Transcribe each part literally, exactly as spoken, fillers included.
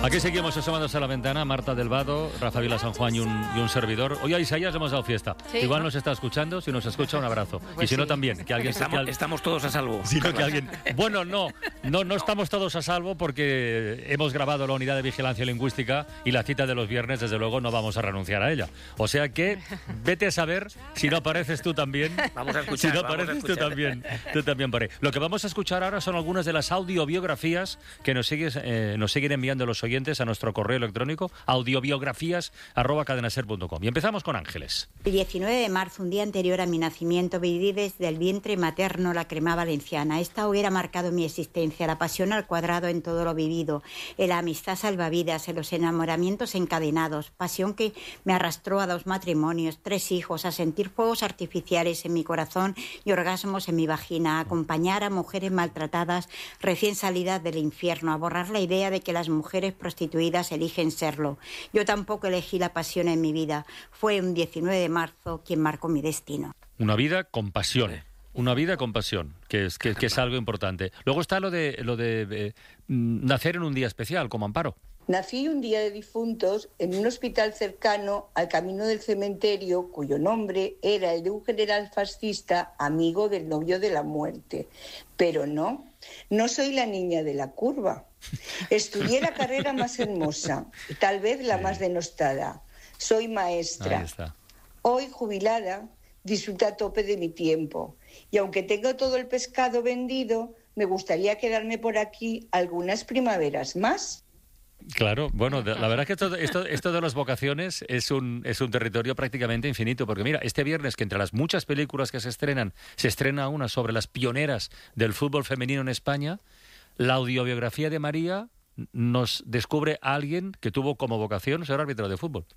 Aquí seguimos asomados a la ventana, Marta del Vado, Rafa Vila San Juan y un, y un servidor. Hoy a Isaías le hemos dado fiesta. ¿Sí? Igual nos está escuchando, si nos escucha un abrazo. Pues y si sí. no también, que alguien... Estamos, que al... estamos todos a salvo. Si no, que alguien... Bueno, no, no, no estamos todos a salvo porque hemos grabado la unidad de vigilancia lingüística y la cita de los viernes, desde luego, no vamos a renunciar a ella. O sea que vete a saber si no apareces tú también. Vamos a escuchar. Si no apareces tú también, tú también por ahí. Lo que vamos a escuchar ahora son algunas de las audiobiografías que nos, sigues, eh, nos siguen enviando los oyentes a nuestro correo electrónico audiobiografías arroba cadenaser punto com. Y empezamos con Ángeles. El diecinueve de marzo, un día anterior a mi nacimiento, viví desde el vientre materno la crema valenciana. Esta hoguera ha marcado mi existencia, la pasión al cuadrado en todo lo vivido, en la amistad salvavidas, en los enamoramientos encadenados, pasión que me arrastró a dos matrimonios, tres hijos, a sentir fuegos artificiales en mi corazón y orgasmos en mi vagina, a acompañar a mujeres maltratadas recién salidas del infierno, a borrar la idea de que las mujeres prostituidas eligen serlo. Yo tampoco elegí la pasión en mi vida. Fue un diecinueve de marzo quien marcó mi destino. Una vida con pasión. Una vida con pasión, que es, que, que es algo importante. Luego está lo de, lo de eh, nacer en un día especial, como Amparo. Nací un día de difuntos en un hospital cercano al camino del cementerio, cuyo nombre era el de un general fascista amigo del novio de la muerte. Pero no, no soy la niña de la curva. Estudié la carrera más hermosa y tal vez la más denostada. Soy maestra. Ahí está. Hoy, jubilada, disfruto a tope de mi tiempo. Y aunque tengo todo el pescado vendido, me gustaría quedarme por aquí algunas primaveras más. Claro, bueno, la verdad es que esto, esto, esto de las vocaciones es un, es un territorio prácticamente infinito, porque mira, este viernes, que entre las muchas películas que se estrenan, se estrena una sobre las pioneras del fútbol femenino en España, la audiobiografía de María nos descubre a alguien que tuvo como vocación ser árbitro de fútbol.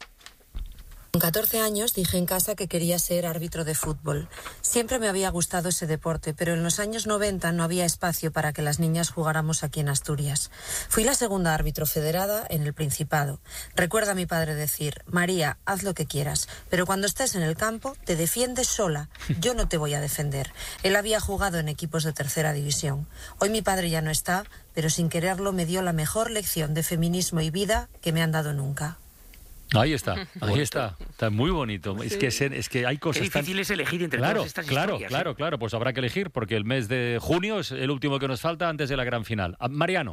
Con catorce años dije en casa que quería ser árbitro de fútbol. Siempre me había gustado ese deporte, pero en los años noventa no había espacio para que las niñas jugáramos aquí en Asturias. Fui la segunda árbitro federada en el Principado. Recuerda a mi padre decir: María, haz lo que quieras, pero cuando estés en el campo te defiendes sola. Yo no te voy a defender. Él había jugado en equipos de tercera división. Hoy mi padre ya no está, pero sin quererlo me dio la mejor lección de feminismo y vida que me han dado nunca. Ahí está, ahí está, está muy bonito. Sí. Es que es, es que hay cosas. Qué difícil tan... es elegir entre claro, todas estas claro, historias. Claro, claro, claro, pues habrá que elegir porque el mes de junio es el último que nos falta antes de la gran final. Mariano.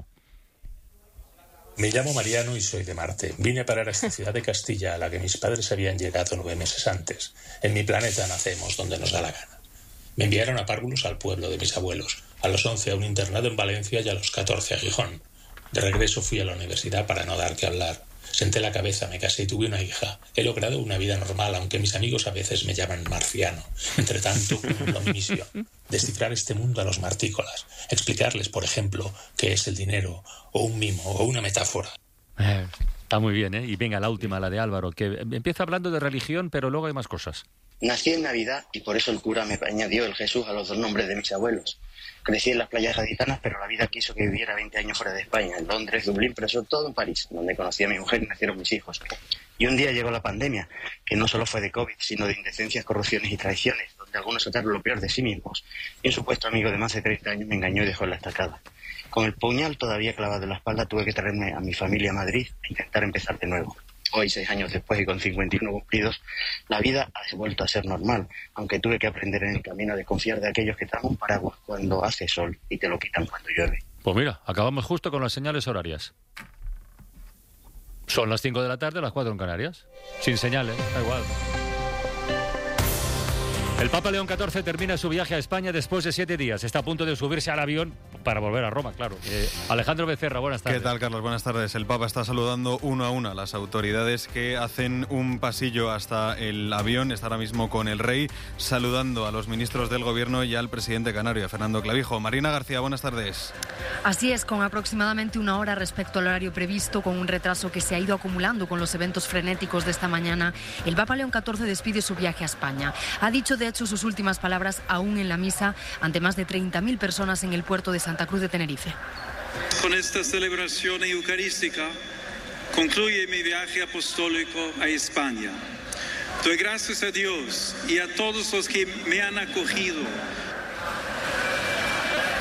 Me llamo Mariano y soy de Marte. Vine a parar a esta ciudad de Castilla a la que mis padres habían llegado nueve meses antes. En mi planeta nacemos donde nos da la gana. Me enviaron a párvulos al pueblo de mis abuelos, a los once a un internado en Valencia y a los catorce a Gijón. De regreso fui a la universidad para no dar que hablar. Senté la cabeza, me casé y tuve una hija. He logrado una vida normal, aunque mis amigos a veces me llaman marciano. Entre tanto, cumplo mi misión: descifrar este mundo a los martícolas, explicarles, por ejemplo, qué es el dinero, o un mimo, o una metáfora. Eh, está muy bien, ¿eh? Y venga, la última, la de Álvaro, que empieza hablando de religión, pero luego hay más cosas. Nací en Navidad y por eso el cura me añadió el Jesús a los dos nombres de mis abuelos. Crecí en las playas gaditanas, pero la vida quiso que viviera veinte años fuera de España, en Londres, Dublín, pero sobre todo en París, donde conocí a mi mujer y nacieron mis hijos. Y un día llegó la pandemia, que no solo fue de COVID, sino de indecencias, corrupciones y traiciones, donde algunos sacaron lo peor de sí mismos. Y un supuesto amigo de más de treinta años me engañó y dejó en la estacada. Con el puñal todavía clavado en la espalda, tuve que traerme a mi familia a Madrid e intentar empezar de nuevo. Hoy, seis años después y con cincuenta y uno cumplidos, la vida ha vuelto a ser normal, aunque tuve que aprender en el camino a desconfiar de aquellos que te dan un paraguas cuando hace sol y te lo quitan cuando llueve. Pues mira, acabamos justo con las señales horarias. Son las cinco de la tarde, las cuatro en Canarias. Sin señales, da igual. El Papa León catorce termina su viaje a España después de siete días. Está a punto de subirse al avión para volver a Roma, claro. Eh, Alejandro Becerra, buenas tardes. ¿Qué tal, Carlos? Buenas tardes. El Papa está saludando uno a una a las autoridades que hacen un pasillo hasta el avión. Está ahora mismo con el rey, saludando a los ministros del gobierno y al presidente canario, a Fernando Clavijo. Marina García, buenas tardes. Así es, con aproximadamente una hora respecto al horario previsto, con un retraso que se ha ido acumulando con los eventos frenéticos de esta mañana, el Papa León catorce despide su viaje a España. Ha dicho, de hecho, sus últimas palabras aún en la misa ante más de treinta mil personas en el puerto de Santa Cruz de Tenerife. Con esta celebración eucarística concluye mi viaje apostólico a España. Doy gracias a Dios y a todos los que me han acogido.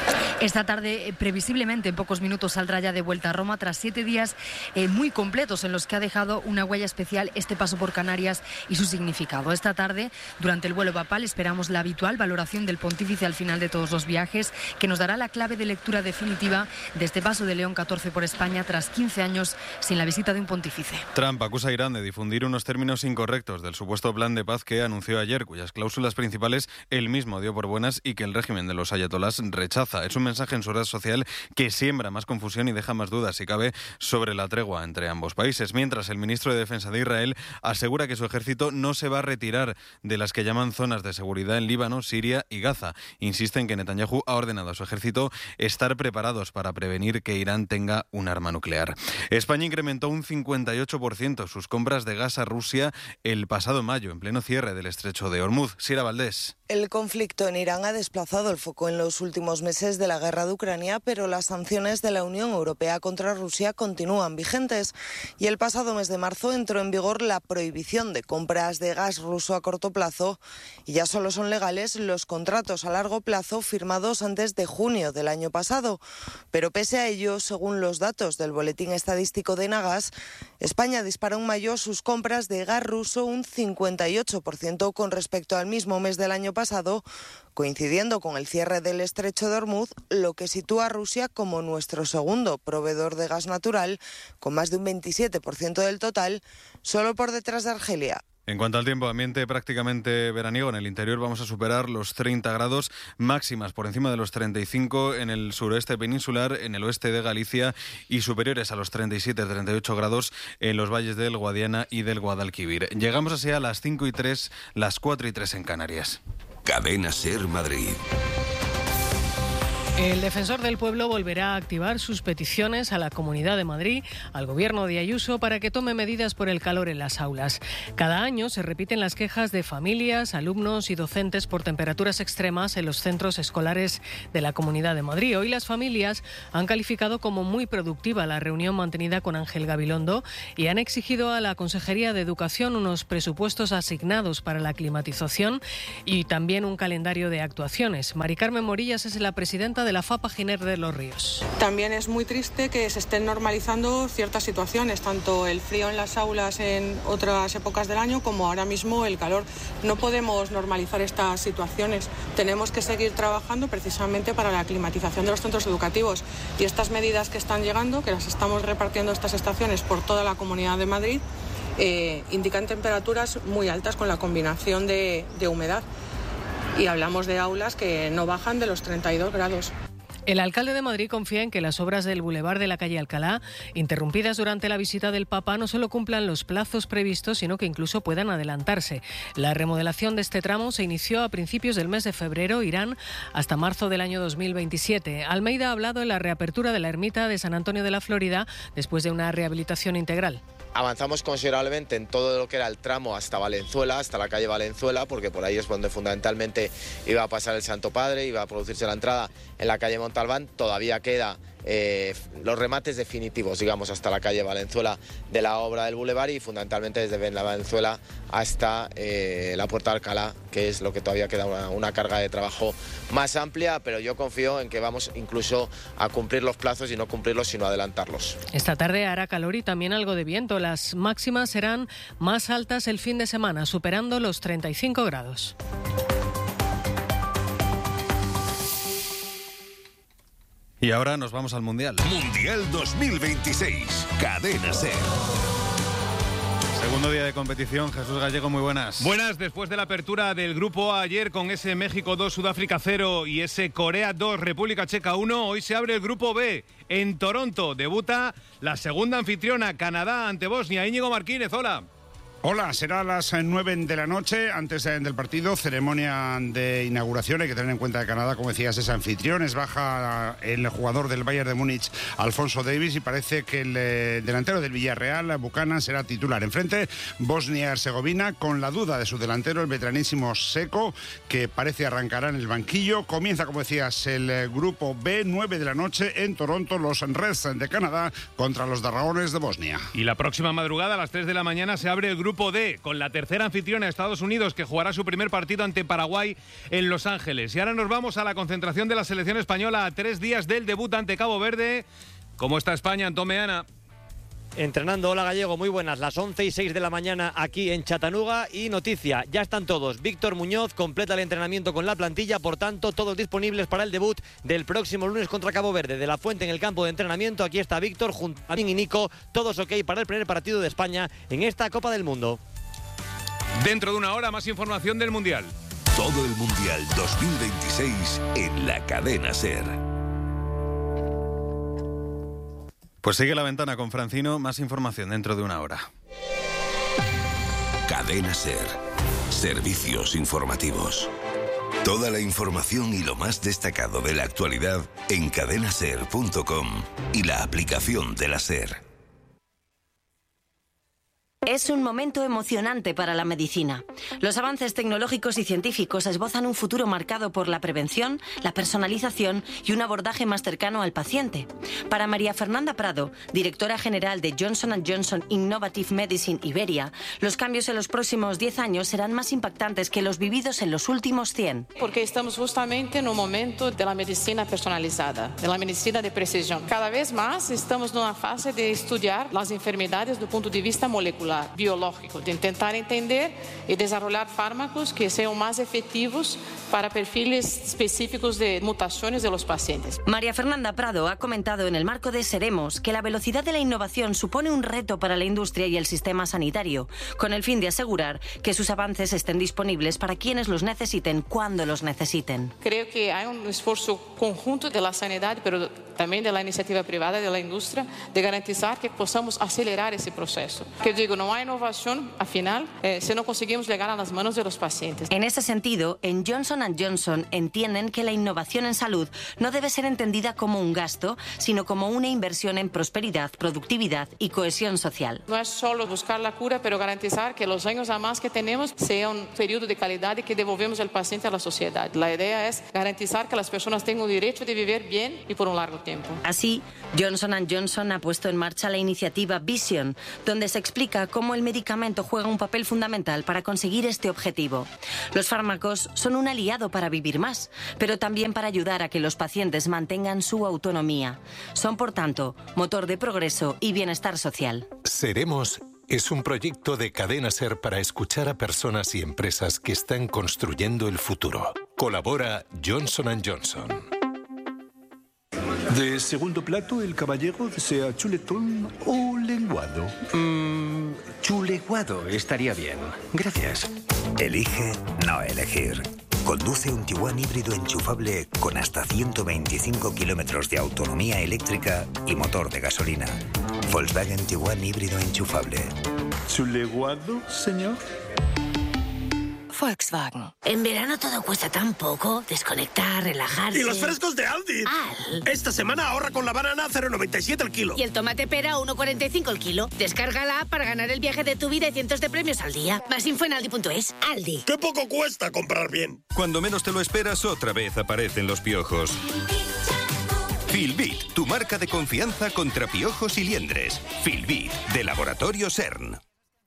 Esta tarde, eh, previsiblemente, en pocos minutos saldrá ya de vuelta a Roma tras siete días eh, muy completos en los que ha dejado una huella especial este paso por Canarias y su significado. Esta tarde, durante el vuelo papal, esperamos la habitual valoración del pontífice al final de todos los viajes, que nos dará la clave de lectura definitiva de este paso de León catorce por España tras quince años sin la visita de un pontífice. Trump acusa a Irán de difundir unos términos incorrectos del supuesto plan de paz que anunció ayer, cuyas cláusulas principales él mismo dio por buenas y que el régimen de los ayatolás rechaza. Es un mensaje en su red social que siembra más confusión y deja más dudas, si cabe, sobre la tregua entre ambos países. Mientras, el ministro de Defensa de Israel asegura que su ejército no se va a retirar de las que llaman zonas de seguridad en Líbano, Siria y Gaza. Insiste en que Netanyahu ha ordenado a su ejército estar preparados para prevenir que Irán tenga un arma nuclear. España incrementó un cincuenta y ocho por ciento sus compras de gas a Rusia el pasado mayo, en pleno cierre del estrecho de Hormuz. Sira Valdés. El conflicto en Irán ha desplazado el foco en los últimos meses de la guerra de Ucrania, pero las sanciones de la Unión Europea contra Rusia continúan vigentes. Y el pasado mes de marzo entró en vigor la prohibición de compras de gas ruso a corto plazo y ya solo son legales los contratos a largo plazo firmados antes de junio del año pasado. Pero pese a ello, según los datos del Boletín Estadístico de Enagas, España disparó en mayo sus compras de gas ruso un cincuenta y ocho por ciento con respecto al mismo mes del año pasado, coincidiendo con el cierre del estrecho de Hormuz, lo que sitúa a Rusia como nuestro segundo proveedor de gas natural, con más de un veintisiete por ciento del total, solo por detrás de Argelia. En cuanto al tiempo, ambiente prácticamente veraniego. En el interior vamos a superar los treinta grados, máximas por encima de los treinta y cinco en el sureste peninsular, en el oeste de Galicia, y superiores a los treinta y siete treinta y ocho grados en los valles del Guadiana y del Guadalquivir. Llegamos así a las cinco y tres, las cuatro y tres en Canarias. Cadena SER Madrid. El defensor del pueblo volverá a activar sus peticiones a la Comunidad de Madrid, al gobierno de Ayuso, para que tome medidas por el calor en las aulas. Cada año se repiten las quejas de familias, alumnos y docentes por temperaturas extremas en los centros escolares de la Comunidad de Madrid. Hoy las familias han calificado como muy productiva la reunión mantenida con Ángel Gabilondo y han exigido a la Consejería de Educación unos presupuestos asignados para la climatización y también un calendario de actuaciones. Mari Carmen Morillas es la presidenta de la FAPA Giner de los Ríos. También es muy triste que se estén normalizando ciertas situaciones, tanto el frío en las aulas en otras épocas del año como ahora mismo el calor. No podemos normalizar estas situaciones. Tenemos que seguir trabajando precisamente para la climatización de los centros educativos. Y estas medidas que están llegando, que las estamos repartiendo estas estaciones por toda la Comunidad de Madrid, eh, indican temperaturas muy altas con la combinación de, de humedad. Y hablamos de aulas que no bajan de los treinta y dos grados. El alcalde de Madrid confía en que las obras del bulevar de la calle Alcalá, interrumpidas durante la visita del Papa, no solo cumplan los plazos previstos, sino que incluso puedan adelantarse. La remodelación de este tramo se inició a principios del mes de febrero, irán hasta marzo del año dos mil veintisiete. Almeida ha hablado en la reapertura de la ermita de San Antonio de la Florida después de una rehabilitación integral. Avanzamos considerablemente en todo lo que era el tramo hasta Valenzuela, hasta la calle Valenzuela, porque por ahí es donde fundamentalmente iba a pasar el Santo Padre, iba a producirse la entrada en la calle Montalbán. Todavía queda eh, los remates definitivos, digamos, hasta la calle Valenzuela de la obra del bulevar y fundamentalmente desde la Valenzuela hasta eh, la Puerta de Alcalá, que es lo que todavía queda una, una carga de trabajo más amplia, pero yo confío en que vamos incluso a cumplir los plazos y no cumplirlos, sino adelantarlos. Esta tarde hará calor y también algo de viento. Las máximas serán más altas el fin de semana, superando los treinta y cinco grados. Y ahora nos vamos al Mundial. Mundial dos mil veintiséis. Cadena SER. Segundo día de competición. Jesús Gallego, muy buenas. Buenas, después de la apertura del grupo A ayer con ese México dos, Sudáfrica cero y ese Corea dos, República Checa uno, hoy se abre el grupo B. En Toronto debuta la segunda anfitriona, Canadá ante Bosnia. Íñigo Martínez, hola. Hola, será a las nueve de la noche, antes del partido, ceremonia de inauguración. Hay que tener en cuenta que Canadá, como decías, es anfitrión. Es baja el jugador del Bayern de Múnich, Alfonso Davies, y parece que el eh, delantero del Villarreal, Buchanan, será titular. Enfrente, Bosnia-Herzegovina, con la duda de su delantero, el veteranísimo Seco, que parece arrancará en el banquillo. Comienza, como decías, el eh, grupo B, nueve de la noche, en Toronto, los Reds de Canadá contra los Dragones de Bosnia. Y la próxima madrugada, a las tres de la mañana, se abre el grupo grupo D, con la tercera anfitriona Estados Unidos, que jugará su primer partido ante Paraguay en Los Ángeles. Y ahora nos vamos a la concentración de la selección española a tres días del debut ante Cabo Verde. ¿Cómo está España, Antón Meana? Entrenando. Hola Gallego, muy buenas, las once y seis de la mañana aquí en Chattanooga. Y noticia, ya están todos. Víctor Muñoz completa el entrenamiento con la plantilla, por tanto todos disponibles para el debut del próximo lunes contra Cabo Verde. De la Fuente en el campo de entrenamiento, aquí está Víctor junto a mí y Nico, todos ok para el primer partido de España en esta Copa del Mundo. Dentro de una hora más información del Mundial. Todo el Mundial dos mil veintiséis en la cadena SER. Pues sigue La Ventana con Francino, más información dentro de una hora. Cadena SER. Servicios informativos. Toda la información y lo más destacado de la actualidad en cadena ser punto com y la aplicación de la SER. Es un momento emocionante para la medicina. Los avances tecnológicos y científicos esbozan un futuro marcado por la prevención, la personalización y un abordaje más cercano al paciente. Para María Fernanda Prado, directora general de Johnson and Johnson Innovative Medicine Iberia, los cambios en los próximos diez años serán más impactantes que los vividos en los últimos cien. Porque estamos justamente en un momento de la medicina personalizada, de la medicina de precisión. Cada vez más estamos en una fase de estudiar las enfermedades desde el punto de vista molecular, biológico, de intentar entender y desarrollar fármacos que sean más efectivos para perfiles específicos de mutaciones de los pacientes. María Fernanda Prado ha comentado en el marco de Seremos que la velocidad de la innovación supone un reto para la industria y el sistema sanitario, con el fin de asegurar que sus avances estén disponibles para quienes los necesiten cuando los necesiten. Creo que hay un esfuerzo conjunto de la sanidad, pero también de la iniciativa privada, de la industria, de garantizar que podamos acelerar ese proceso. Que digo, no hay innovación al final eh, si no conseguimos llegar a las manos de los pacientes. En ese sentido, en Johnson and Johnson entienden que la innovación en salud no debe ser entendida como un gasto, sino como una inversión en prosperidad, productividad y cohesión social. No es solo buscar la cura, pero garantizar que los años a más que tenemos sea un periodo de calidad y que devolvemos al paciente a la sociedad. La idea es garantizar que las personas tengan el derecho de vivir bien y por un largo tiempo. Así, Johnson and Johnson ha puesto en marcha la iniciativa Vision, donde se explica cómo el medicamento juega un papel fundamental para conseguir este objetivo. Los fármacos son un aliado para vivir más, pero también para ayudar a que los pacientes mantengan su autonomía. Son, por tanto, motor de progreso y bienestar social. Seremos es un proyecto de Cadena SER para escuchar a personas y empresas que están construyendo el futuro. Colabora Johnson and Johnson. De segundo plato, el caballero desea chuletón o lenguado. Mmm, chuleguado estaría bien. Gracias. Elige no elegir. Conduce un Tiguan híbrido enchufable con hasta ciento veinticinco kilómetros de autonomía eléctrica y motor de gasolina. Volkswagen Tiguan híbrido enchufable. ¿Chuleguado, señor? Volkswagen. En verano todo cuesta tan poco. Desconectar, relajarse. Y los frescos de Aldi. Al. Esta semana ahorra con la banana a cero coma noventa y siete el kilo. Y el tomate pera a uno coma cuarenta y cinco el kilo. Descarga la app para ganar el viaje de tu vida y cientos de premios al día. Más info en aldi punto es. Aldi. ¡Qué poco cuesta comprar bien! Cuando menos te lo esperas, otra vez aparecen los piojos. Filbit, tu marca de confianza contra piojos y liendres. Filbit, de Laboratorio CERN.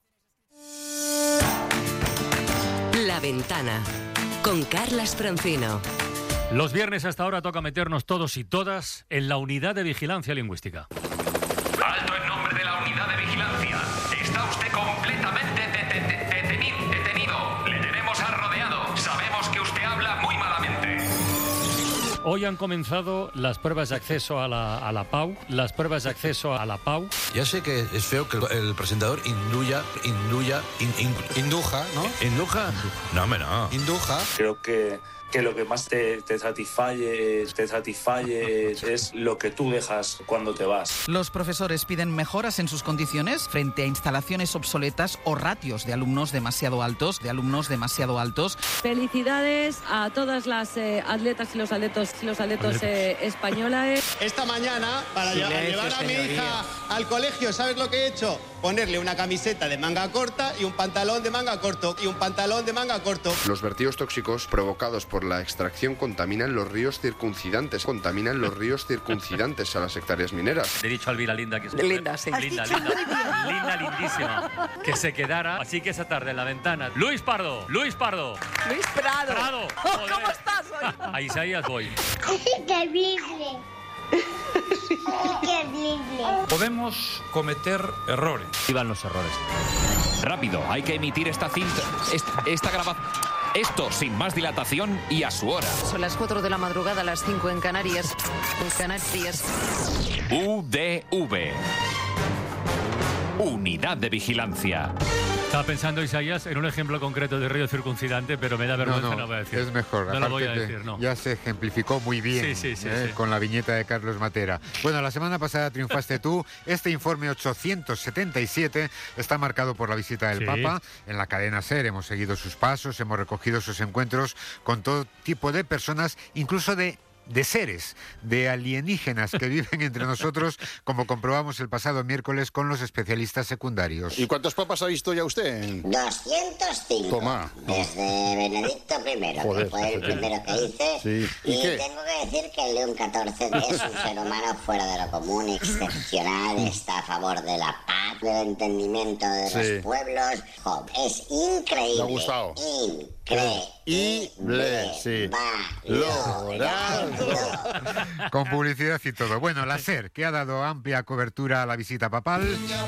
La Ventana, con Carlas Francino. Los viernes hasta ahora toca meternos todos y todas en la unidad de vigilancia lingüística. Alto en nombre de la unidad de vigilancia. Está usted completamente de- de- de- detenido, detenido. Le tenemos rodeado. Sabemos que usted habla muy malamente. Hoy han comenzado las pruebas de acceso a la, a la P A U, las pruebas de acceso a la P A U. Ya sé que es feo que el, el presentador induya, induya, in, in, induja, ¿no? ¿Induja? No, hombre, no. Induja. Creo que, que lo que más te, te satisfalle, te satisfalle es lo que tú dejas cuando te vas. Los profesores piden mejoras en sus condiciones frente a instalaciones obsoletas o ratios de alumnos demasiado altos, de alumnos demasiado altos. Felicidades a todas las eh, atletas y los atletas los atletas eh, españoles. Esta mañana, para Silencio, llevar a mi señoría. hija al colegio, ¿sabes lo que he hecho? Ponerle una camiseta de manga corta y un pantalón de manga corto, y un pantalón de manga corto. Los vertidos tóxicos provocados por la extracción contaminan los ríos circuncidantes, contaminan los ríos circuncidantes a las hectáreas mineras. Le he dicho a Elvira Linda que es Linda, sí. Linda, linda, linda, lindísima. Que se quedara. Así que esa tarde en la ventana. Luis Pardo, Luis Pardo. Luis Prado. Prado. Oh, ¿cómo estás hoy? A Isaías voy. Increíble. Increíble. Podemos cometer errores. Iban los errores. Rápido, hay que emitir esta cinta, esta, esta grabación. Esto sin más dilatación y a su hora. Son las cuatro de la madrugada, las cinco en Canarias. En Canarias. U D V. Unidad de Vigilancia. Estaba pensando, Isaías, en un ejemplo concreto de río circuncidante, pero me da vergüenza, no, no, no voy a decir. Es mejor. No lo voy a decir, no. Ya se ejemplificó muy bien sí, sí, sí, ¿eh? sí. con la viñeta de Carlos Matera. Bueno, la semana pasada triunfaste tú. Este informe ochocientos setenta y siete está marcado por la visita del Sí. Papa. En la cadena SER hemos seguido sus pasos, hemos recogido sus encuentros con todo tipo de personas, incluso de de seres, de alienígenas que viven entre nosotros, como comprobamos el pasado miércoles con los especialistas secundarios. ¿Y cuántos papas ha visto ya usted? doscientos cinco. Toma. Desde Benedicto primero, Joder, que fue el primero que hice. Sí. ¿Y, ¿Y qué? tengo que decir que el León catorce es un ser humano fuera de lo común, excepcional, está a favor de la paz, del entendimiento de Sí. los pueblos. Jo, es increíble. Me ha gustado. Increíble. Sí. Valorado. Con publicidad y todo. Bueno, la SER, que ha dado amplia cobertura a la visita papal.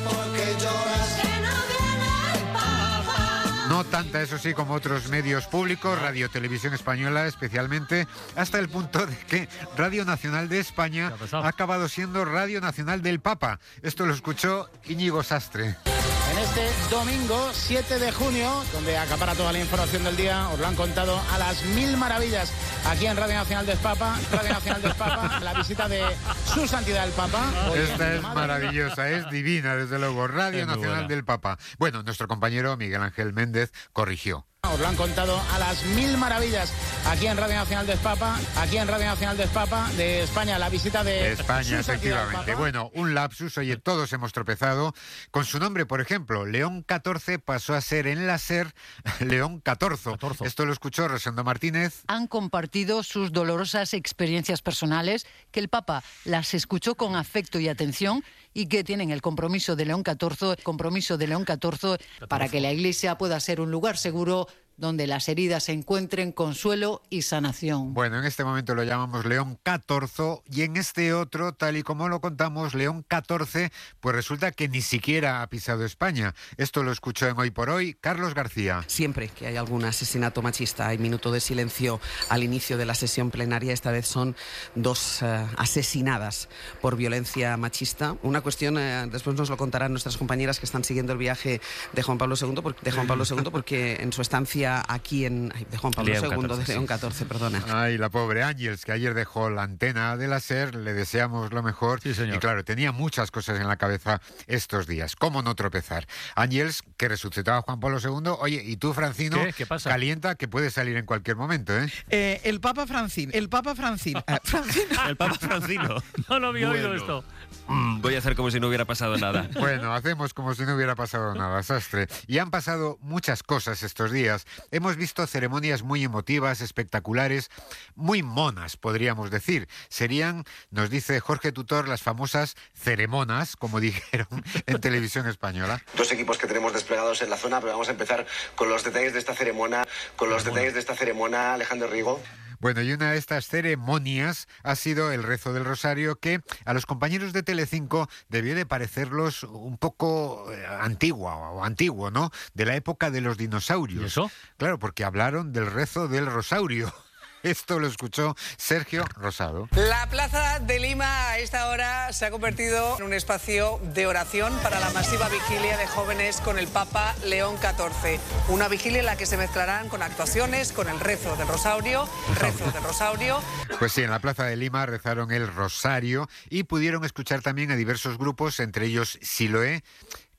No tanta, eso sí, como otros medios públicos, Radio Televisión Española especialmente, hasta el punto de que Radio Nacional de España ha acabado siendo Radio Nacional del Papa. Esto lo escuchó Íñigo Sastre. En este domingo siete de junio, donde acapara toda la información del día, os lo han contado a las mil maravillas aquí en Radio Nacional del Papa, Radio Nacional del Papa, la visita de su santidad el Papa. Esta es maravillosa, es divina, desde luego, Radio Nacional del Papa. Bueno, nuestro compañero Miguel Ángel Méndez corrigió. Os lo han contado a las mil maravillas aquí en Radio Nacional del Papa, aquí en Radio Nacional del Papa, de España, la visita de, de España, su santidad el efectivamente. Papa. Bueno, un lapsus, oye, todos hemos tropezado. Con su nombre, por ejemplo, León catorce pasó a ser en la SER León catorce. Esto lo escuchó Rosendo Martínez. Han compartido sus dolorosas experiencias personales, que el Papa las escuchó con afecto y atención y que tienen el compromiso de León catorce, compromiso de León catorce para que la Iglesia pueda ser un lugar seguro donde las heridas encuentren consuelo y sanación. Bueno, en este momento lo llamamos León catorce y en este otro, tal y como lo contamos, León catorce, pues resulta que ni siquiera ha pisado España. Esto lo escuchó en Hoy por Hoy Carlos García. Siempre que hay algún asesinato machista hay minuto de silencio al inicio de la sesión plenaria. Esta vez son dos uh, asesinadas por violencia machista. Una cuestión, uh, después nos lo contarán nuestras compañeras que están siguiendo el viaje de Juan Pablo segundo, porque, de Juan Pablo segundo, porque en su estancia aquí en... Ay, de Juan Pablo León segundo, catorce, de León sí. catorce, perdona. Ay, la pobre Ángels, que ayer dejó la antena de la SER, le deseamos lo mejor. Sí, señor. Y claro, tenía muchas cosas en la cabeza estos días. ¿Cómo no tropezar? Ángels, que resucitaba a Juan Pablo segundo. Oye, y tú, Francino, ¿Qué? ¿Qué pasa? Calienta, que puede salir en cualquier momento, ¿eh? Eh, el Papa Francino, el Papa Francino. eh, Francino. El Papa Francino. No lo había Bueno. oído esto. Mm, voy a hacer como si no hubiera pasado nada. Bueno, hacemos como si no hubiera pasado nada, Sastre. Y han pasado muchas cosas estos días. Hemos visto ceremonias muy emotivas, espectaculares, muy monas, podríamos decir. Serían, nos dice Jorge Tutor, las famosas ceremonas, como dijeron en Televisión Española. Dos equipos que tenemos desplegados en la zona, pero vamos a empezar con los detalles de esta ceremonia, con los detalles de esta ceremonia, Alejandro Rigo. Bueno, y una de estas ceremonias ha sido el rezo del Rosario, que a los compañeros de Telecinco debió de parecerlos un poco eh, antigua o antiguo, ¿no? De la época de los dinosaurios. ¿Y eso? Claro, porque hablaron del rezo del Rosario. Esto lo escuchó Sergio Rosado. La Plaza de Lima a esta hora se ha convertido en un espacio de oración para la masiva vigilia de jóvenes con el Papa León catorce. Una vigilia en la que se mezclarán con actuaciones, con el rezo del Rosario, rezo del Rosario. Pues sí, en la Plaza de Lima rezaron el Rosario y pudieron escuchar también a diversos grupos, entre ellos Siloé,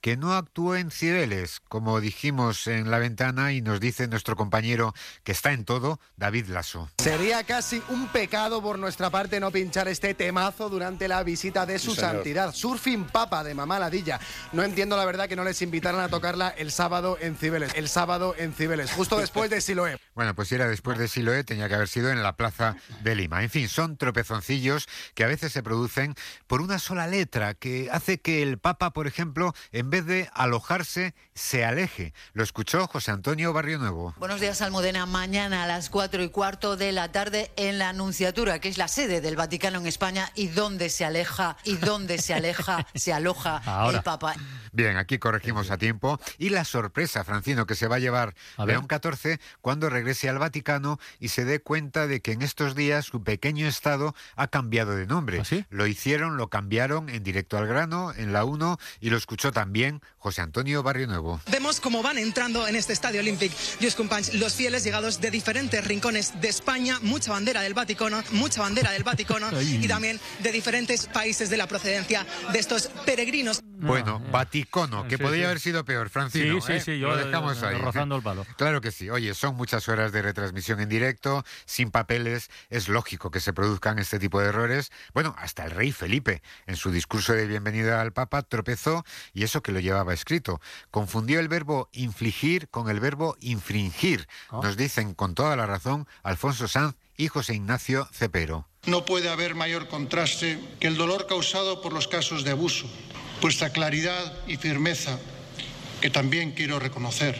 que no actuó en Cibeles, como dijimos en La Ventana, y nos dice nuestro compañero que está en todo, David Lasso. Sería casi un pecado por nuestra parte no pinchar este temazo durante la visita de su Sí, santidad, Surfing Papa de Mamá Ladilla. No entiendo la verdad que no les invitaran a tocarla el sábado en Cibeles, el sábado en Cibeles, justo después de Siloé. Bueno, pues si era después de Siloé, tenía que haber sido en la plaza de Lima. En fin, son tropezoncillos que a veces se producen por una sola letra, que hace que el Papa, por ejemplo, en vez de alojarse, se aleje. Lo escuchó José Antonio Barrionuevo. Buenos días, Almudena. Mañana a las cuatro y cuarto de la tarde en la Anunciatura, que es la sede del Vaticano en España, y donde se aleja, y donde se aleja, se aloja Ahora. el Papa. Bien, aquí corregimos a tiempo. Y la sorpresa, Francino, que se va a llevar A ver. León catorce cuando regrese al Vaticano y se dé cuenta de que en estos días su pequeño estado ha cambiado de nombre. ¿Ah, sí? Lo hicieron, lo cambiaron en Directo al Grano, en la uno, y lo escuchó también José Antonio Barrionuevo. Vemos cómo van entrando en este estadio Olímpic Lluís Companys los fieles llegados de diferentes rincones de España, mucha bandera del Vaticano, mucha bandera del Vaticano y también de diferentes países de la procedencia de estos peregrinos. Bueno, Vaticono, que Sí, podría sí. haber sido peor, Francino. Sí, sí, ¿eh? sí, yo lo dejamos eh, ahí. rozando el palo. Claro que sí. Oye, son muchas horas de retransmisión en directo, sin papeles. Es lógico que se produzcan este tipo de errores. Bueno, hasta el rey Felipe, en su discurso de bienvenida al Papa, tropezó, y eso que lo llevaba escrito. Confundió el verbo infligir con el verbo infringir. Nos dicen con toda la razón Alfonso Sanz y José Ignacio Cepero. No puede haber mayor contraste que el dolor causado por los casos de abuso. Vuestra claridad y firmeza, que también quiero reconocer,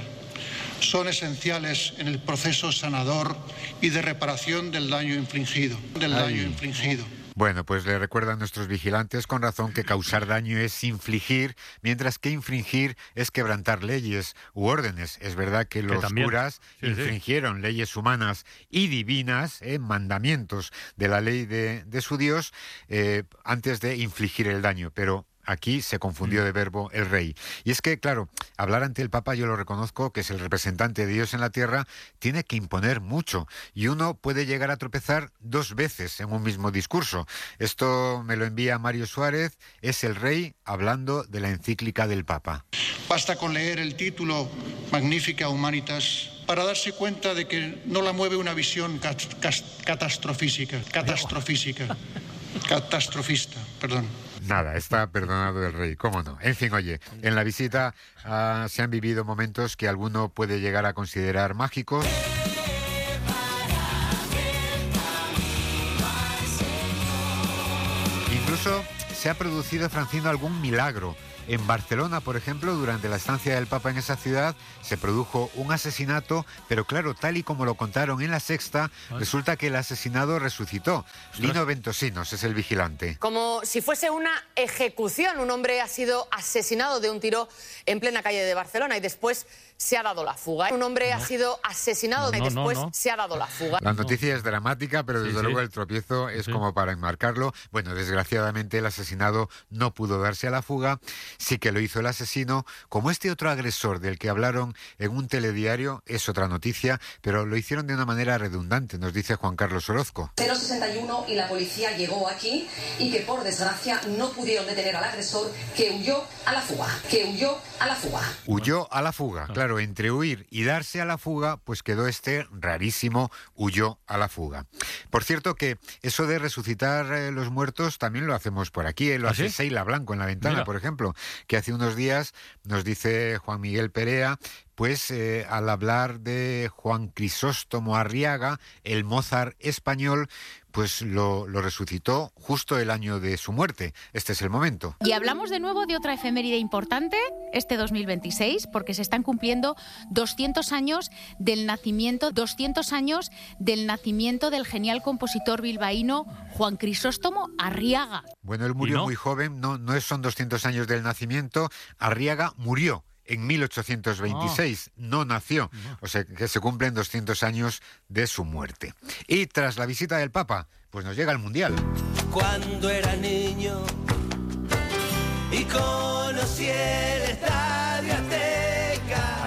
son esenciales en el proceso sanador y de reparación del daño infligido. Del Ay. daño infligido. Bueno, pues le recuerdan nuestros vigilantes con razón que causar daño es infligir, mientras que infringir es quebrantar leyes u órdenes. Es verdad que los también. curas Sí, sí. infringieron leyes humanas y divinas, eh, mandamientos de la ley de, de su Dios, eh, antes de infligir el daño, pero aquí se confundió de verbo el rey. Y es que, claro, hablar ante el Papa, yo lo reconozco, que es el representante de Dios en la tierra, tiene que imponer mucho. Y uno puede llegar a tropezar dos veces en un mismo discurso. Esto me lo envía Mario Suárez, es el rey hablando de la encíclica del Papa. Basta con leer el título Magnifica Humanitas para darse cuenta de que no la mueve una visión cat- cas- catastrofísica, catastrofísica, catastrofista, perdón. Nada, está perdonado el rey, cómo no. En fin, oye, en la visita ah, se han vivido momentos que alguno puede llegar a considerar mágicos. Incluso se ha producido, Francino, algún milagro. En Barcelona, por ejemplo, durante la estancia del Papa en esa ciudad, se produjo un asesinato, pero claro, tal y como lo contaron en La Sexta, resulta que el asesinado resucitó. Lino Ventosinos es el vigilante. Como si fuese una ejecución, un hombre ha sido asesinado de un tiro en plena calle de Barcelona y después se ha dado la fuga. Un hombre ha sido asesinado No, y no, después no, no. se ha dado la fuga. La noticia es dramática, pero desde Sí, luego sí. el tropiezo es como para enmarcarlo. Bueno, desgraciadamente el asesinado no pudo darse a la fuga, sí que lo hizo el asesino. Como este otro agresor del que hablaron en un telediario, es otra noticia, pero lo hicieron de una manera redundante, nos dice Juan Carlos Orozco. cero sesenta y uno y la policía llegó aquí y que por desgracia no pudieron detener al agresor que huyó a la fuga, que huyó a la fuga. Huyó a la fuga. Claro, entre huir y darse a la fuga, pues quedó este rarísimo huyó a la fuga. Por cierto que eso de resucitar eh, los muertos también lo hacemos por aquí, eh, lo ¿Ah, hace sí? Seila Blanco en La Ventana, Mira. por ejemplo, que hace unos días nos dice Juan Miguel Perea, pues eh, al hablar de Juan Crisóstomo Arriaga, el Mozart español, pues lo, lo resucitó justo el año de su muerte. Este es el momento. Y hablamos de nuevo de otra efeméride importante, este dos mil veintiséis, porque se están cumpliendo doscientos años del nacimiento, doscientos años del nacimiento del genial compositor bilbaíno Juan Crisóstomo Arriaga. Bueno, él murió no? muy joven, no, no son doscientos años del nacimiento. Arriaga murió en mil ochocientos veintiséis, no nació, o sea que se cumplen doscientos años de su muerte. Y tras la visita del Papa, pues nos llega el Mundial. Cuando era niño y conocí el Estadio Azteca.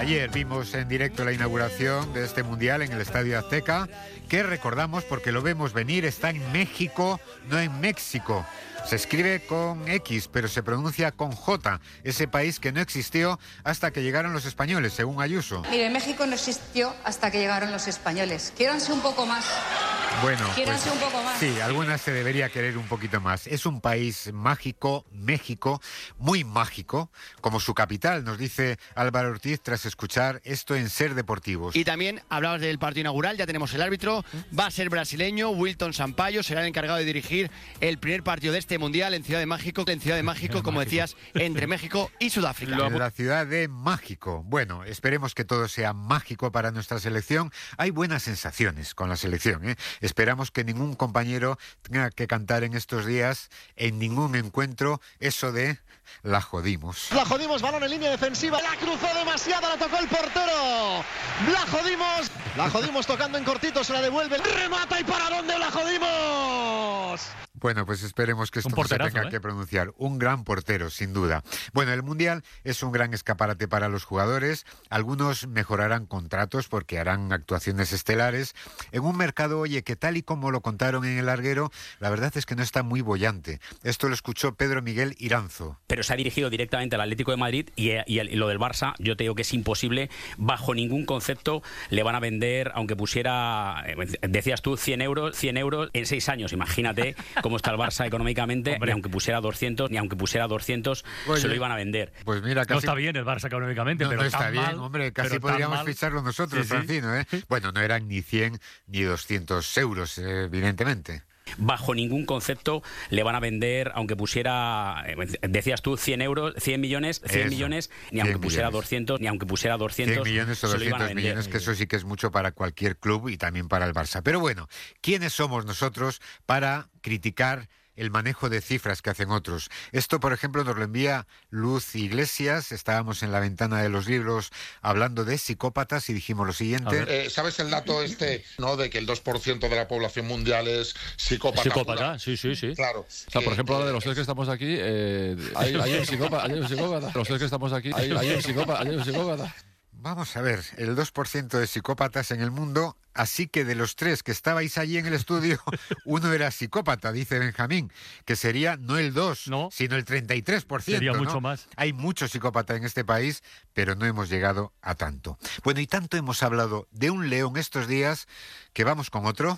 Ayer vimos en directo la inauguración de este Mundial en el Estadio Azteca, que recordamos porque lo vemos venir, está en México, no en México. Se escribe con X, pero se pronuncia con J, ese país que no existió hasta que llegaron los españoles, según Ayuso. Mire, México no existió hasta que llegaron los españoles. Quiéranse un poco más. Bueno, Quiéranse pues, un poco más. sí, algunas se debería querer un poquito más. Es un país mágico, México, muy mágico, como su capital, nos dice Álvaro Ortiz tras escuchar esto en Ser Deportivos. Y también hablabas del partido inaugural, ya tenemos el árbitro, va a ser brasileño, Wilton Sampaio, será el encargado de dirigir el primer partido de este Mundial en Ciudad de México, en Ciudad de México, como decías, entre México y Sudáfrica. En la ciudad de México. Bueno, esperemos que todo sea mágico para nuestra selección. Hay buenas sensaciones con la selección, ¿eh? Esperamos que ningún compañero tenga que cantar en estos días, en ningún encuentro, eso de la jodimos. La jodimos, balón en línea defensiva, la cruzó demasiado, la tocó el portero. La jodimos, la jodimos tocando en cortito, se la devuelve, remata y para dónde la jodimos. Bueno, pues esperemos que esto no se tenga ¿eh? que pronunciar. Un gran portero, sin duda. Bueno, el Mundial es un gran escaparate para los jugadores. Algunos mejorarán contratos porque harán actuaciones estelares. En un mercado, oye, que tal y como lo contaron en el larguero, la verdad es que no está muy bollante. Esto lo escuchó Pedro Miguel Iranzo. Pero se ha dirigido directamente al Atlético de Madrid y, y, el, y lo del Barça, yo te digo que es imposible. Bajo ningún concepto le van a vender, aunque pusiera, decías tú, cien euros, cien euros en seis años. Imagínate cómo está el Barça económicamente. Hombre. Ni aunque pusiera doscientos, ni aunque pusiera doscientos, Oye, se lo iban a vender. Pues mira, casi... No está bien el Barça económicamente, no, pero no está tan bien, mal, hombre, casi podríamos ficharlo nosotros, sí, Francino, ¿eh? Bueno, no eran ni cien ni doscientos euros, evidentemente. Bajo ningún concepto le van a vender, aunque pusiera, decías tú, cien euros, cien millones, cien eso, millones, ni aunque pusiera millones. doscientos, ni aunque pusiera doscientos, cien millones o doscientos millones, que eso sí que es mucho para cualquier club y también para el Barça. Pero bueno, ¿quiénes somos nosotros para criticar el manejo de cifras que hacen otros? Esto, por ejemplo, nos lo envía Luz Iglesias. Estábamos en la ventana de los libros hablando de psicópatas y dijimos lo siguiente. Eh, ¿Sabes el dato este, no, de que el dos por ciento de la población mundial es psicópata? Psicópata, sí, sí, sí. Claro. O sea, por ejemplo, ahora de los tres que estamos aquí, eh, hay, hay un psicópata, hay un psicópata. Los tres que estamos aquí, hay, hay un psicópata, hay un psicópata. Vamos a ver, el dos por ciento de psicópatas en el mundo, así que de los tres que estabais allí en el estudio, uno era psicópata, dice Benjamín, que sería no el dos, no, sino el treinta y tres por ciento. Sería mucho ¿no? más. Hay mucho psicópata en este país, pero no hemos llegado a tanto. Bueno, y tanto hemos hablado de un león estos días, que vamos con otro.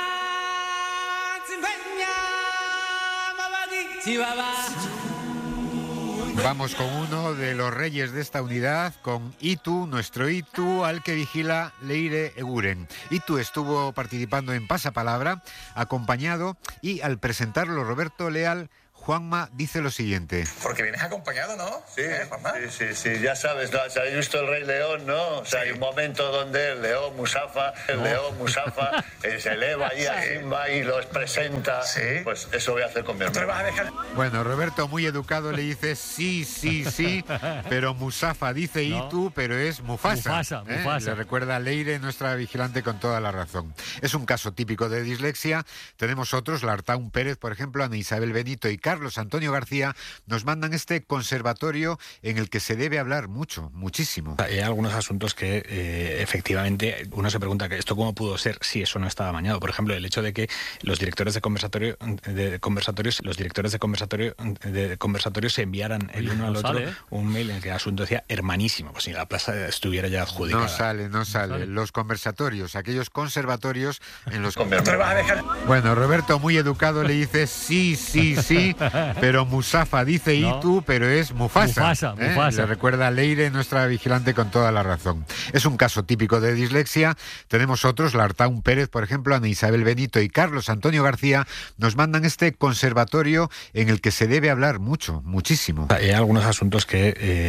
Vamos con uno de los reyes de esta unidad, con Itu, nuestro Itu, al que vigila Leire Eguren. Itu estuvo participando en Pasapalabra, acompañado, y al presentarlo Roberto Leal, Juanma dice lo siguiente. Porque vienes acompañado, ¿no? Sí, ¿Eh, Juanma? sí, sí, sí, ya sabes, ¿no? ¿Has visto el Rey León, no? O sea, sí. Hay un momento donde el león Musafa, el no. león Musafa eh, se eleva ahí sí. a Simba y los presenta. Sí. Pues eso voy a hacer con mi hermano. Dejar... Bueno, Roberto, muy educado, le dice sí, sí, sí, pero Musafa dice no. Itu, pero es Mufasa. Mufasa, ¿eh? Mufasa. Le recuerda a Leire, nuestra vigilante, con toda la razón. Es un caso típico de dislexia. Tenemos otros, Lartaun Pérez, por ejemplo, Ana Isabel Benito y Carlos Antonio García, nos mandan este conservatorio en el que se debe hablar mucho, muchísimo. Hay algunos asuntos que eh, efectivamente uno se pregunta que esto cómo pudo ser si eso no estaba amañado. Por ejemplo, el hecho de que los directores de conversatorio de conversatorios, los directores de conversatorio de conversatorios se enviaran el uno al otro sale, ¿eh? un mail en el que el asunto decía hermanísimo, pues si la plaza estuviera ya adjudicada. No sale, no sale. No sale. Los conversatorios, aquellos conservatorios en los Bueno, Roberto, muy educado, le dice sí, sí, sí, pero Musafa dice no. Itu, pero es Mufasa. Mufasa, ¿eh? Mufasa. Le recuerda a Leire, nuestra vigilante, con toda la razón. Es un caso típico de dislexia. Tenemos otros, Lartaun Pérez, por ejemplo, Ana Isabel Benito y Carlos Antonio García, nos mandan este conservatorio en el que se debe hablar mucho, muchísimo. Hay algunos asuntos que... Eh...